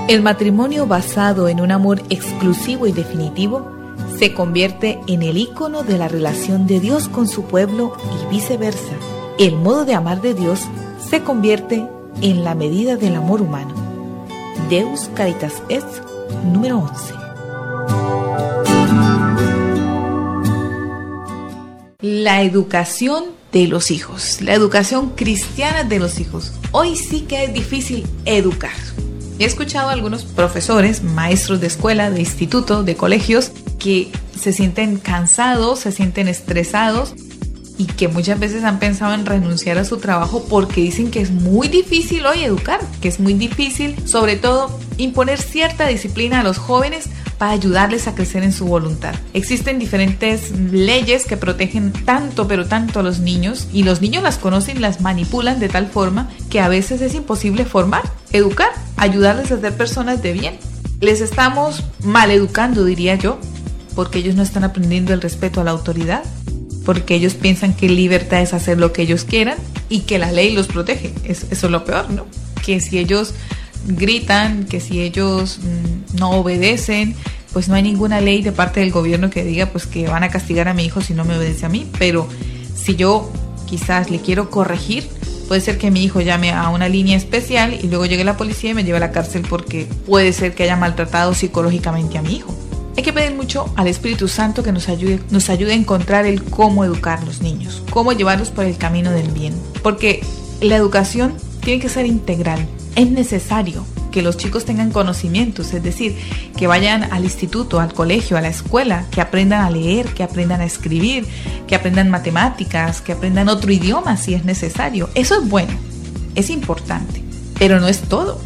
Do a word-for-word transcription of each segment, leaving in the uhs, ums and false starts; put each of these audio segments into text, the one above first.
El matrimonio basado en un amor exclusivo y definitivo se convierte en el ícono de la relación de Dios con su pueblo y viceversa. El modo de amar de Dios se convierte en la medida del amor humano. Deus Caritas Est, número once. La educación de los hijos, la educación cristiana de los hijos. Hoy sí que es difícil educar. He escuchado a algunos profesores, maestros de escuela, de instituto, de colegios, que se sienten cansados, se sienten estresados y que muchas veces han pensado en renunciar a su trabajo porque dicen que es muy difícil hoy educar, que es muy difícil, sobre todo, imponer cierta disciplina a los jóvenes para ayudarles a crecer en su voluntad. Existen diferentes leyes que protegen tanto, pero tanto a los niños, y los niños las conocen y las manipulan de tal forma que a veces es imposible formar, educar, ayudarles a ser personas de bien. Les estamos maleducando, diría yo, porque ellos no están aprendiendo el respeto a la autoridad, porque ellos piensan que libertad es hacer lo que ellos quieran y que la ley los protege. Eso, eso es lo peor, ¿no? Que si ellos gritan, que si ellos mmm, no obedecen, pues no hay ninguna ley de parte del gobierno que diga pues que van a castigar a mi hijo si no me obedece a mí. Pero si yo quizás le quiero corregir, puede ser que mi hijo llame a una línea especial y luego llegue la policía y me lleve a la cárcel porque puede ser que haya maltratado psicológicamente a mi hijo. Hay que pedir mucho al Espíritu Santo que nos ayude, nos ayude a encontrar el cómo educar a los niños, cómo llevarlos por el camino del bien. Porque la educación tiene que ser integral. Es necesario que los chicos tengan conocimientos, es decir, que vayan al instituto, al colegio, a la escuela, que aprendan a leer, que aprendan a escribir, que aprendan matemáticas, que aprendan otro idioma si es necesario. Eso es bueno, es importante, pero no es todo.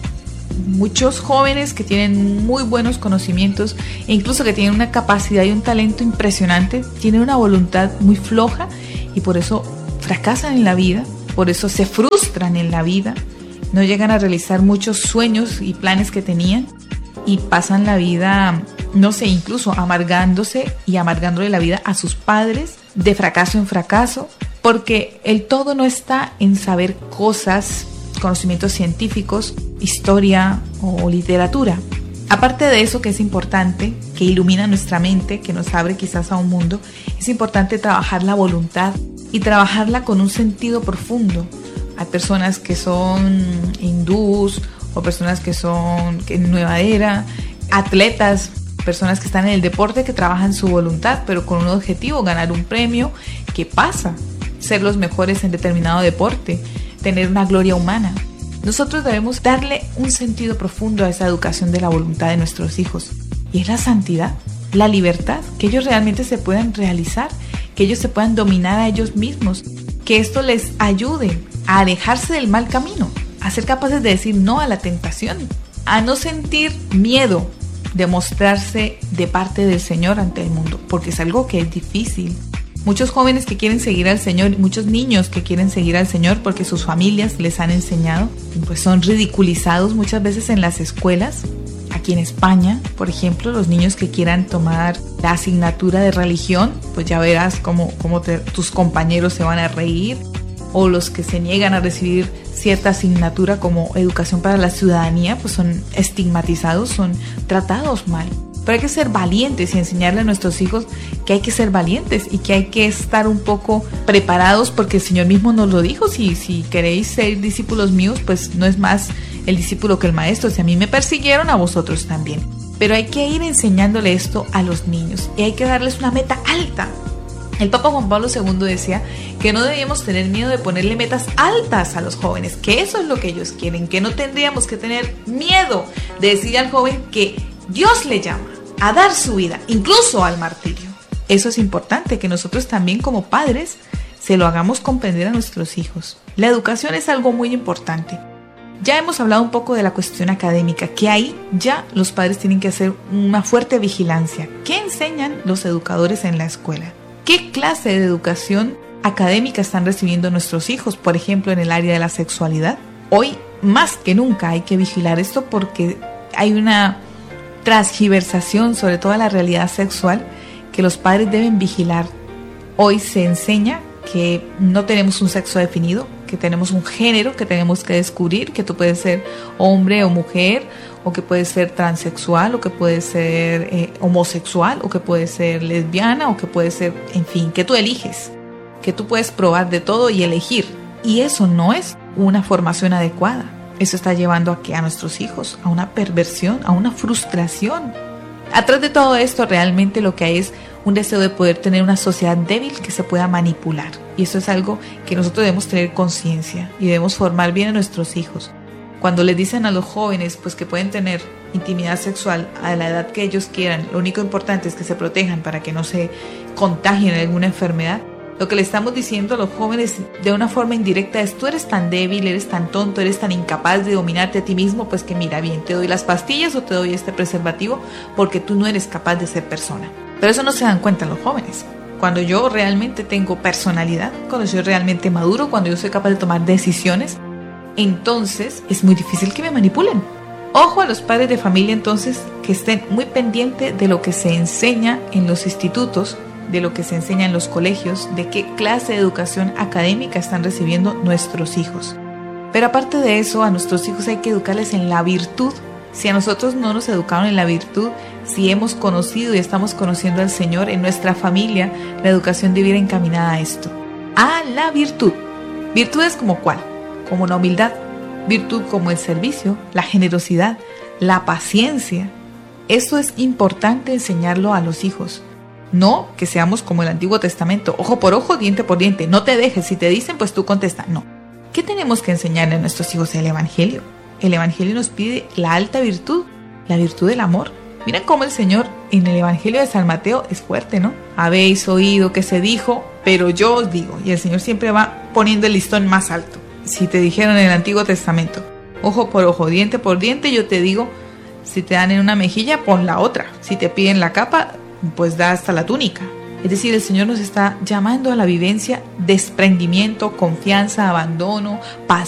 Muchos jóvenes que tienen muy buenos conocimientos e incluso que tienen una capacidad y un talento impresionante, tienen una voluntad muy floja y por eso fracasan en la vida, por eso se frustran en la vida. No llegan a realizar muchos sueños y planes que tenían y pasan la vida, no sé, incluso amargándose y amargándole la vida a sus padres de fracaso en fracaso, porque el todo no está en saber cosas, conocimientos científicos, historia o literatura. Aparte de eso que es importante, que ilumina nuestra mente, que nos abre quizás a un mundo, es importante trabajar la voluntad y trabajarla con un sentido profundo. Hay personas que son hindús o personas que son en nueva era, atletas, personas que están en el deporte que trabajan su voluntad, pero con un objetivo, ganar un premio que pasa, ser los mejores en determinado deporte, tener una gloria humana. Nosotros debemos darle un sentido profundo a esa educación de la voluntad de nuestros hijos. Y es la santidad, la libertad, que ellos realmente se puedan realizar, que ellos se puedan dominar a ellos mismos, que esto les ayude a alejarse del mal camino, a ser capaces de decir no a la tentación, a no sentir miedo de mostrarse de parte del Señor ante el mundo, porque es algo que es difícil. Muchos jóvenes que quieren seguir al Señor, muchos niños que quieren seguir al Señor porque sus familias les han enseñado, pues son ridiculizados muchas veces en las escuelas. Aquí en España, por ejemplo, los niños que quieran tomar la asignatura de religión, pues ya verás cómo, cómo te, tus compañeros se van a reír, o los que se niegan a recibir cierta asignatura como educación para la ciudadanía, pues son estigmatizados, son tratados mal. Pero hay que ser valientes y enseñarle a nuestros hijos que hay que ser valientes y que hay que estar un poco preparados porque el Señor mismo nos lo dijo. Si, si queréis ser discípulos míos, pues no es más el discípulo que el maestro. Si a mí me persiguieron, a vosotros también. Pero hay que ir enseñándole esto a los niños y hay que darles una meta alta. El Papa Juan Pablo segundo decía que no debíamos tener miedo de ponerle metas altas a los jóvenes, que eso es lo que ellos quieren, que no tendríamos que tener miedo de decirle al joven que Dios le llama a dar su vida, incluso al martirio. Eso es importante, que nosotros también como padres se lo hagamos comprender a nuestros hijos. La educación es algo muy importante. Ya hemos hablado un poco de la cuestión académica, que ahí ya los padres tienen que hacer una fuerte vigilancia. ¿Qué enseñan los educadores en la escuela? ¿Qué clase de educación académica están recibiendo nuestros hijos, por ejemplo, en el área de la sexualidad? Hoy, más que nunca, hay que vigilar esto porque hay una transgiversación sobre toda la realidad sexual que los padres deben vigilar. Hoy se enseña que no tenemos un sexo definido, que tenemos un género que tenemos que descubrir, que tú puedes ser hombre o mujer, o que puedes ser transexual, o que puedes ser eh, homosexual, o que puedes ser lesbiana, o que puedes ser, en fin, que tú eliges, que tú puedes probar de todo y elegir. Y eso no es una formación adecuada. Eso está llevando a que a nuestros hijos, a una perversión, a una frustración. Atrás de todo esto realmente lo que hay es un deseo de poder tener una sociedad débil que se pueda manipular. Y eso es algo que nosotros debemos tener conciencia y debemos formar bien a nuestros hijos. Cuando les dicen a los jóvenes pues que pueden tener intimidad sexual a la edad que ellos quieran, lo único importante es que se protejan para que no se contagien de alguna enfermedad, lo que le estamos diciendo a los jóvenes de una forma indirecta es: tú eres tan débil, eres tan tonto, eres tan incapaz de dominarte a ti mismo, pues que mira bien, te doy las pastillas o te doy este preservativo porque tú no eres capaz de ser persona. Pero eso no se dan cuenta los jóvenes. Cuando yo realmente tengo personalidad, cuando soy realmente maduro, cuando yo soy capaz de tomar decisiones, entonces es muy difícil que me manipulen. Ojo a los padres de familia entonces que estén muy pendientes de lo que se enseña en los institutos, de lo que se enseña en los colegios, de qué clase de educación académica están recibiendo nuestros hijos. Pero aparte de eso, a nuestros hijos hay que educarles en la virtud. Si a nosotros no nos educaron en la virtud, si hemos conocido y estamos conociendo al Señor en nuestra familia, la educación debe ir encaminada a esto, a la virtud. ¿Virtudes como cuál? Como la humildad, virtud como el servicio, la generosidad, la paciencia. Eso es importante enseñarlo a los hijos. No que seamos como el Antiguo Testamento, ojo por ojo, diente por diente, no te dejes, si te dicen pues tú contesta. No. ¿Qué tenemos que enseñarle a nuestros hijos? El Evangelio. El Evangelio nos pide la alta virtud, la virtud del amor. Miren cómo el Señor en el Evangelio de San Mateo es fuerte, ¿no? Habéis oído que se dijo, pero yo os digo. Y el Señor siempre va poniendo el listón más alto. Si te dijeron en el Antiguo Testamento, ojo por ojo, diente por diente, yo te digo, si te dan en una mejilla, pon la otra. Si te piden la capa, pues da hasta la túnica. Es decir, el Señor nos está llamando a la vivencia, desprendimiento, confianza, abandono, paz.